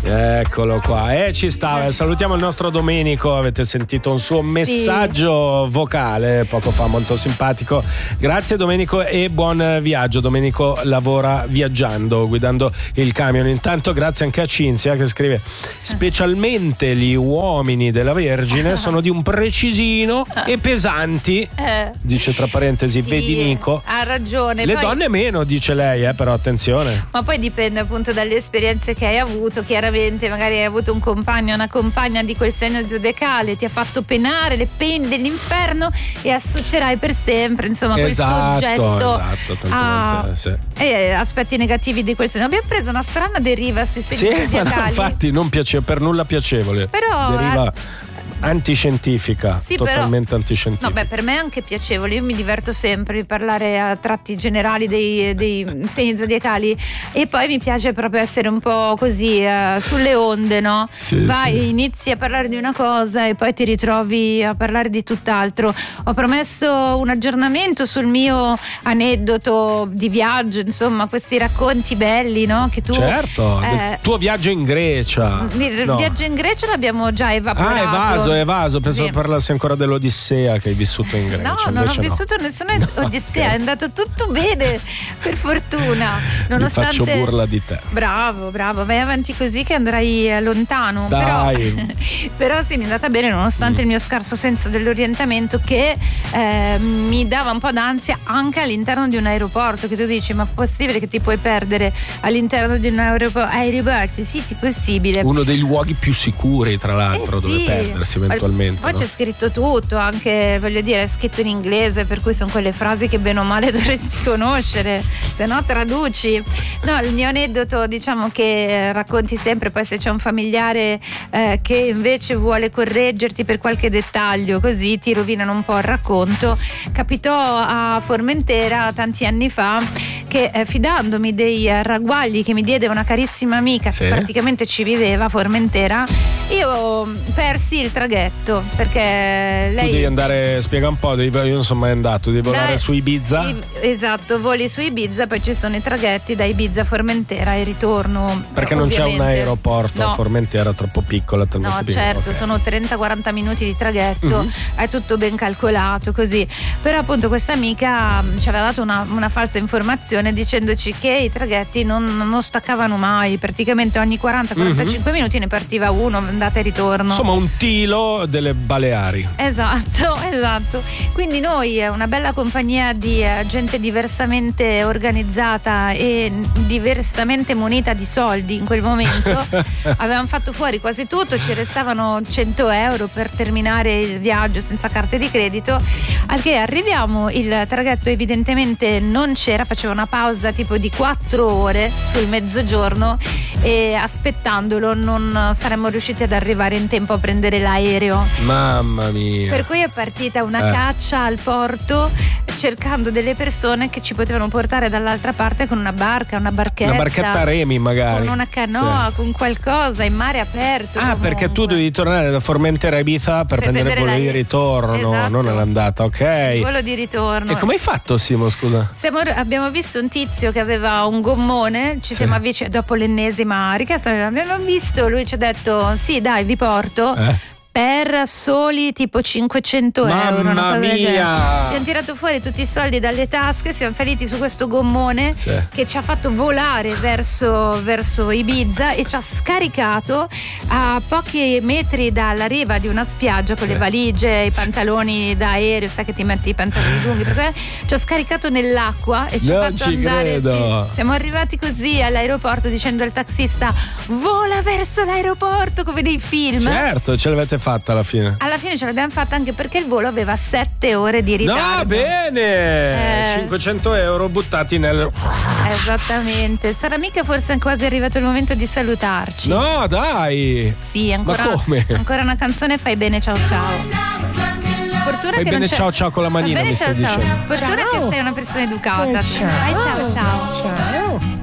Eccolo qua, ci sta. Salutiamo il nostro Domenico. Avete sentito un suo messaggio vocale poco fa, molto simpatico. Grazie Domenico e buon viaggio. Domenico lavora viaggiando, guidando il camion. Intanto grazie anche a Cinzia che scrive: specialmente gli uomini della Vergine sono di un precisino e pesanti, dice tra parentesi, vedi Nico. Ha ragione. Le donne meno, dice lei, però attenzione. Ma poi dipende appunto dalle esperienze che hai avuto. Chiaramente magari hai avuto un compagno, una compagna di quel segno zodiacale, ti ha fatto penare le pene dell'inferno e associerai per sempre, insomma, quel soggetto aspetti negativi di quel segno. Abbiamo preso una strana deriva sui segni zodiacali. Ma infatti non per nulla piacevole. Però deriva antiscientifica, totalmente antiscientifica. No, beh, per me è anche piacevole. Io mi diverto sempre di parlare a tratti generali dei segni zodiacali e poi mi piace proprio essere un po' così sulle onde, no? Inizi a parlare di una cosa e poi ti ritrovi a parlare di tutt'altro. Ho promesso un aggiornamento sul mio aneddoto di viaggio, insomma, questi racconti belli, no? Che tu del tuo viaggio in Grecia. Il viaggio in Grecia l'abbiamo già evaporato. Evaso, pensavo parlassi ancora dell'Odissea che hai vissuto in Grecia. No, non ho vissuto nessuna Odissea, è andato tutto bene, per fortuna. Nonostante... Mi faccio burla di te. Bravo, vai avanti così che andrai lontano. Dai. Però sì, mi è andata bene nonostante il mio scarso senso dell'orientamento che mi dava un po' d'ansia anche all'interno di un aeroporto, che tu dici, ma è possibile che ti puoi perdere all'interno di un aeroporto? Sì, è possibile. Uno dei luoghi più sicuri, tra l'altro, dove perdersi eventualmente. Poi c'è scritto tutto, anche, voglio dire, è scritto in inglese, per cui sono quelle frasi che bene o male dovresti conoscere, se no traduci. No, il mio aneddoto, diciamo che racconti sempre, poi se c'è un familiare che invece vuole correggerti per qualche dettaglio, così ti rovinano un po' il racconto. Capitò a Formentera tanti anni fa che fidandomi dei ragguagli che mi diede una carissima amica che praticamente ci viveva a Formentera, io persi il traghetto perché lei... Tu devi andare, spiega un po', io non sono mai andato, devi volare su Ibiza? Esatto, voli su Ibiza, poi ci sono i traghetti da Ibiza a Formentera e ritorno. Perché non c'è un aeroporto a Formentera, troppo piccola. No, certo, sono 30-40 minuti di traghetto, è tutto ben calcolato così. Però appunto questa amica ci aveva dato una falsa informazione dicendoci che i traghetti non staccavano mai, praticamente ogni 40-45 minuti ne partiva uno, andata e ritorno. Insomma un tilo delle Baleari. Esatto. Quindi noi, una bella compagnia di gente diversamente organizzata e diversamente munita di soldi in quel momento, avevamo fatto fuori quasi tutto, ci restavano 100 euro per terminare il viaggio senza carte di credito, al che arriviamo, il traghetto evidentemente non c'era, faceva una pausa tipo di 4 ore sul mezzogiorno e aspettandolo non saremmo riusciti ad arrivare in tempo a prendere l'aereo. Mamma mia. Per cui è partita una caccia al porto cercando delle persone che ci potevano portare dall'altra parte con una barchetta. Una barchetta a remi magari. Con una canoa, con qualcosa in mare aperto. Perché tu devi tornare da Formentera a Ibiza per prendere il volo di ritorno, non all'andata, ok? Il volo di ritorno. E come hai fatto, Simo, scusa? Abbiamo visto un tizio che aveva un gommone, ci siamo avvicinati dopo l'ennesima richiesta, l'abbiamo visto, lui ci ha detto sì dai vi porto. Per soli tipo 500 euro. Mamma mia! Abbiamo tirato fuori tutti i soldi dalle tasche, siamo saliti su questo gommone che ci ha fatto volare verso Ibiza e ci ha scaricato a pochi metri dalla riva di una spiaggia con le valigie, i pantaloni da aereo, sai che ti metti i pantaloni lunghi, perché ci ha scaricato nell'acqua e ci ha fatto andare. Siamo arrivati così all'aeroporto dicendo al taxista vola verso l'aeroporto come nei film. Certo, ce l'avete fatta alla fine? Alla fine ce l'abbiamo fatta anche perché il volo aveva 7 ore di ritardo. No, bene! 500 euro buttati nel... Esattamente. Sarà mica forse quasi arrivato il momento di salutarci? No, dai! Sì, ancora, ma come? Ancora una canzone, fai bene, ciao ciao. Fortuna fai che bene, non ciao ciao con la manina, mi stai dicendo. Fortuna che sei una persona educata. Ciao. Ciao. Ciao.